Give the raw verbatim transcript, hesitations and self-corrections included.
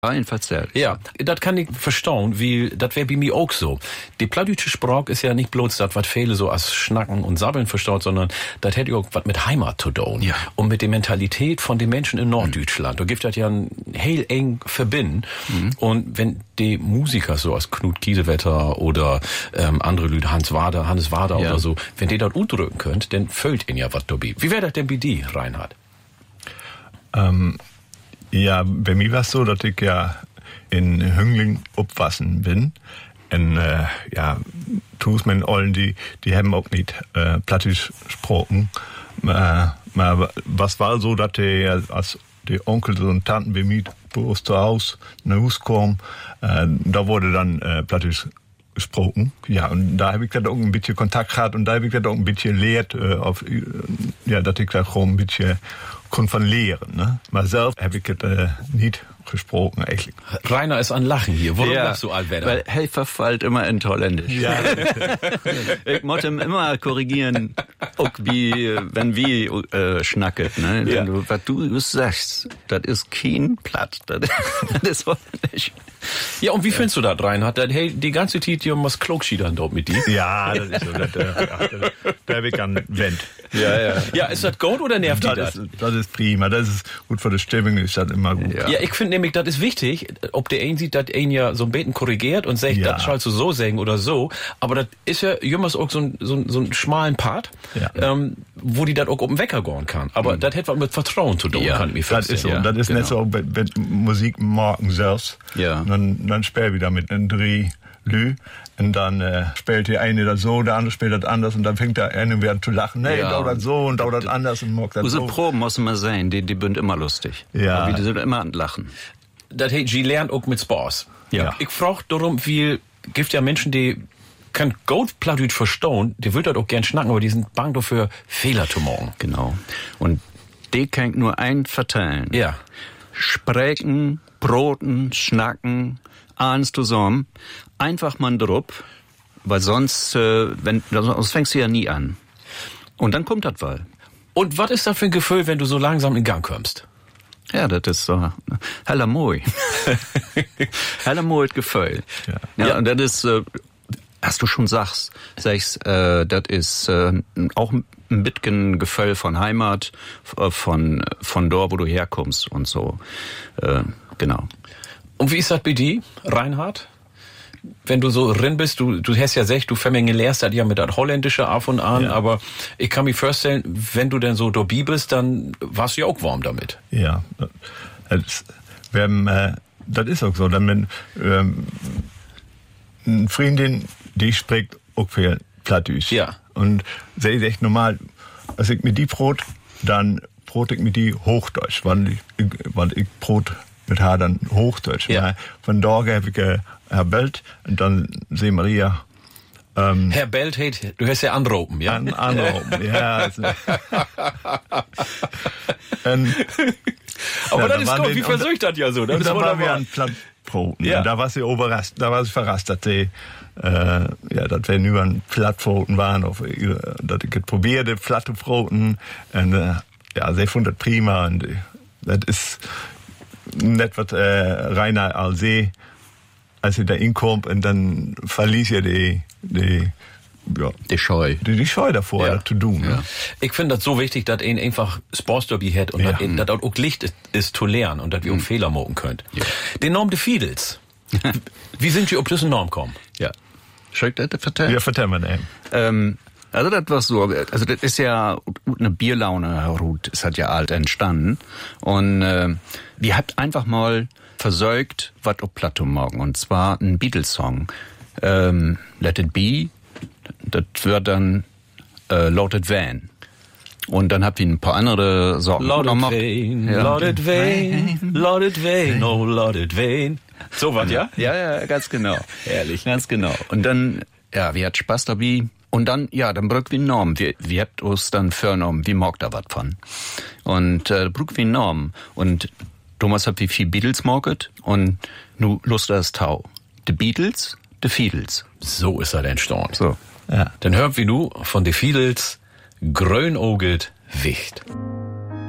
Verzählt. Ja, das kann ich verstehen, weil das wäre bei mir auch so. Die plattdeutsche Sprache ist ja nicht bloß das, was viele so als Schnacken und Sabbeln verstaut, sondern das hätte ja auch was mit Heimat zu tun. Ja. Und mit der Mentalität von den Menschen in Norddeutschland. Da gibt das ja ein heel eng Verbinden. Mhm. Und wenn die Musiker so als Knut Kiesewetter oder ähm, andere Leute, Hans Wader, Hannes Wader ja. oder so, wenn die dort udrücken könnt, dann füllt ihnen ja was dabei. Wie wäre das denn bei dir, Reinhard? Ähm, Ja, bei mir war es so, dass ich ja in Hüngling aufgewachsen bin. Und äh, ja, tu's meinen Ollen, die, die haben auch nicht äh, plattisch gesprochen. Äh, was war so, dass die, als die Onkel und Tanten bei mir bei uns zu Hause nach Hause kamen, äh, da wurde dann äh, plattisch gesprochen. Ja, und da habe ich dann auch ein bisschen Kontakt gehabt und da habe ich dann auch ein bisschen gelehrt, äh, auf, ja, dass ich da auch ein bisschen kon von lehren, ne? Maar zelf heb ik het äh, nicht gesprochen, eigentlich. Rainer ist an Lachen hier. Warum ja, lachst du, Alweder? Weil Helfer fällt immer in Holländisch. Ja. Ich muss ihm immer korrigieren, auch wie, wenn wir äh, schnacket, ne? Ja. Du, was du sagst, das ist kein Platt, das, das ist Holländisch. Ja, und wie findest du das, Reinhard? Hey, die ganze Zeit hier was Klogschiedern dort mit dir? Ja, das ist so, das, äh, da habe ich an Wendt. Ja, ja. Ja, ist das gut oder nervt dich das? Ist, das ist prima, das ist gut für die Stimmung, ist das immer gut. Ja, ja, ich finde nämlich, das ist wichtig, ob der einen sieht, dass ein ja so ein bisschen korrigiert und sagt, ja. das sollst du so sagen oder so, aber das ist ja jemals auch so ein, so ein, so ein schmalen Part, ja. ähm, wo die das auch auf den Wecker gehen kann. Aber mhm. das hat was mit Vertrauen zu tun, ja. kann ich mir vorstellen. Das ist so, ja, das ist genau. nicht so, wenn, wenn Musik morgen selbst, ja. dann, dann spiel wieder mit einem Dreh. Lü. Und dann äh, spielt die eine das so, der andere spielt das anders und dann fängt der eine wieder zu lachen. Nee, ja. da das so und da das anders und mag das so. So Proben muss man sein, die, die sind immer lustig. Ja. Aber die sind immer an Lachen. Das heißt, sie lernt auch mit Spaß. Ja. Ich frage darum, wie, gibt ja Menschen, die kann gut Plattdeutsch verstehen, die würden das auch gern schnacken, aber die sind bang dafür, Fehler zu machen. Genau. Und die kann nur ein verteilen. Ja. Sprechen, broten, schnacken, eins zusammen, einfach mal drauf, weil sonst, äh, wenn, sonst fängst du ja nie an. Und dann kommt das Wahl. Und was ist das für ein Gefühl, wenn du so langsam in Gang kommst? Ja, das ist so, heller Moi. Heller Moi Gefühl. Ja. Ja, ja, und das ist, äh, was du schon sagst, sagst, äh, das ist äh, auch ein bisschen Gefühl von Heimat, von, von dort, wo du herkommst und so, äh, genau. Und wie ist das bei dir, Reinhard? Wenn du so drin bist, du, du hast ja gesagt, du Vermenge lehrst das ja mit das Holländische auf und an, ja. aber ich kann mir vorstellen, wenn du denn so dabei bist, dann warst du ja auch warm damit. Ja, das, wenn, äh, das ist auch so. Dann, wenn ähm, eine Freundin, die spricht auch viel Plattdeutsch. Ja. Und sie ist echt normal, als ich mit die Brot, dann brot ich mit die Hochdeutsch, weil ich, weil ich Brot mit haar dann Hochdeutsch. Ja. Von da habe ich äh, Herr Belt und dann sehe Maria. Ähm, Herr Belt, hey, du hast ja anropen, ja? An, anropen, ja. Also. und, aber ja, das ist da gut, wie versucht das ja so. Das und ist da wunderbar. waren wir an Plattbroten. Ja. Da war sie überrascht, da war sie verrascht, dass sie, äh, ja, dass wir nur an Plattbroten waren, auf, dass ich probierte, Plattbroten, und, äh, ja, sie fand das prima, und äh, das ist nicht was, äh, Rainer als sie, als sie da hinkommt, und dann verließ ihr die, die, ja, die Scheu. Die, die Scheu davor, ja. das zu tun. Ja. Ne? Ich finde das so wichtig, dass ihn einfach Sportsderby hat und ja. dass das auch Licht ist, ist zu lernen und dass wir auch mhm. Fehler machen könnt. Ja. Den Norm de Fiedels. Wie sind Sie auf diesen Norm gekommen? Ja. Soll ich das vertellen? Ja, vertell mal eben. Ähm, also das war so, also das ist ja eine Bierlaune, Ruth, es hat ja alt entstanden. Und äh, wir habt einfach mal versorgt, was auf Platte morgen. Und zwar ein Beatles-Song. Ähm, Let It Be, das wird dann äh, Loaded Van. Und dann habt ihr ein paar andere Sorten. Loaded Van, ja. Loaded Van, Loaded Van, oh Loaded Van. So was, ja? Ja, ja, ganz genau. Ehrlich. Ganz genau. Und dann, ja, wir hat Spaß dabei. Und dann, ja, dann brück wie Norm. Wir, wir habt uns dann vernommen, wie mag da was von. Und äh, brück wie Norm. Und Thomas hat wie viel Beatles market und nu Lust das Tau. The Beatles, the Fiedels. So ist er entstanden. So. Ja. Dann hört wie nu von the Fiedels Grönogelt Wicht.